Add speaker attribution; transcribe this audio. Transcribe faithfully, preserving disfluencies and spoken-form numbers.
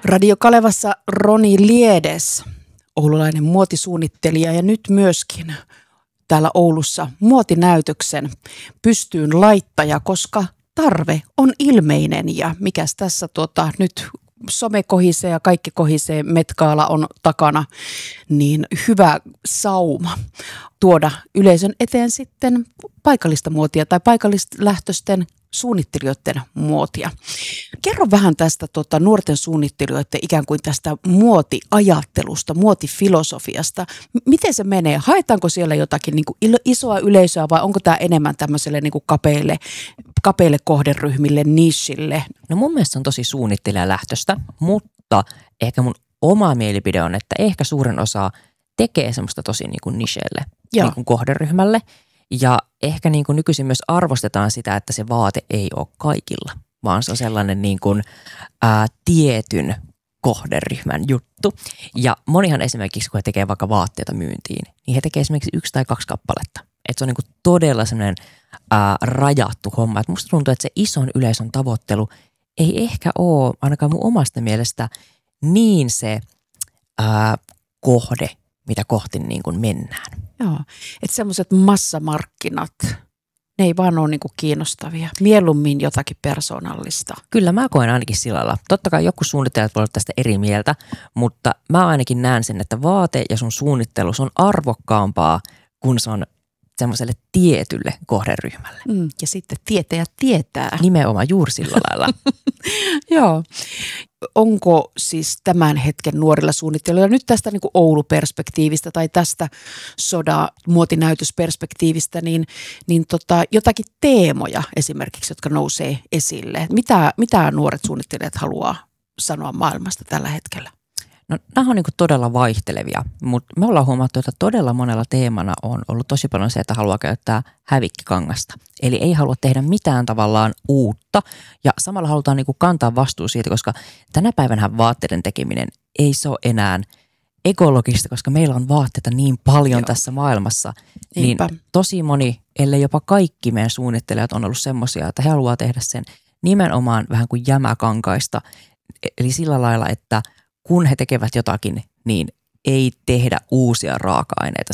Speaker 1: Radio Kalevassa Roni Liedes, oululainen muotisuunnittelija ja nyt myöskin täällä Oulussa muotinäytöksen pystyyn laittaja, koska tarve on ilmeinen ja mikäs tässä tota, nyt some kohisee ja kaikki kohisee, Met-gala on takana, niin hyvä sauma tuoda yleisön eteen sitten paikallista muotia tai paikallislähtöisten suunnittelijoiden muotia. Kerro vähän tästä tota, nuorten suunnittelijoiden ikään kuin tästä muotiajattelusta, muotifilosofiasta. M- miten se menee? Haetaanko siellä jotakin niin kuin isoa yleisöä vai onko tämä enemmän tämmöiselle niin kuin kapeille, kapeille kohderyhmille, nichille?
Speaker 2: No mun mielestä on tosi suunnittelijalähtöistä, mutta ehkä mun oma mielipide on, että ehkä suurin osa tekee semmoista tosi niin kuin nichelle, niin kuin kohderyhmälle. Ja ehkä niin kuin nykyisin myös arvostetaan sitä, että se vaate ei ole kaikilla, vaan se on sellainen niin kuin, ää, tietyn kohderyhmän juttu. Ja monihan esimerkiksi, kun he tekee vaikka vaatteita myyntiin, niin he tekee esimerkiksi yksi tai kaksi kappaletta. Että se on niin kuin todella sellainen ää, rajattu homma. Et musta tuntuu, että se ison yleisön tavoittelu ei ehkä ole ainakaan mun omasta mielestä niin se ää, kohde, mitä kohti niin kuin mennään.
Speaker 1: Joo, että semmoiset massamarkkinat, ne ei vaan ole niinku kiinnostavia. Mieluummin jotakin persoonallista.
Speaker 2: Kyllä mä koen ainakin sillä lailla. Totta kai joku suunnittelijat voi olla tästä eri mieltä, mutta mä ainakin näen sen, että vaate ja sun suunnittelu on arvokkaampaa, kun se on semmoiselle tietylle kohderyhmälle.
Speaker 1: Mm, ja sitten tietäjä tietää.
Speaker 2: Nimenomaan juuri sillä lailla.
Speaker 1: Joo. Onko siis tämän hetken nuorilla suunnittelijoilla nyt tästä niin kuin Oulu-perspektiivistä tai tästä soda-muotinäytösperspektiivistä, niin, niin tota, jotakin teemoja esimerkiksi, jotka nousee esille? Mitä, mitä nuoret suunnittelijat haluaa sanoa maailmasta tällä hetkellä?
Speaker 2: No nämä on niin kuin todella vaihtelevia, mutta me ollaan huomattu, että todella monella teemana on ollut tosi paljon se, että haluaa käyttää hävikkikangasta. Eli ei halua tehdä mitään tavallaan uutta ja samalla halutaan niin kuin kantaa vastuu siitä, koska tänä päivänä vaatteiden tekeminen ei se ole enää ekologista, koska meillä on vaatteita niin paljon Joo. tässä maailmassa. Niinpä. Niin tosi moni, ellei jopa kaikki meidän suunnittelijat on ollut semmoisia, että he haluaa tehdä sen nimenomaan vähän kuin jämäkankaista. Eli sillä lailla, että kun he tekevät jotakin, niin ei tehdä uusia raaka-aineita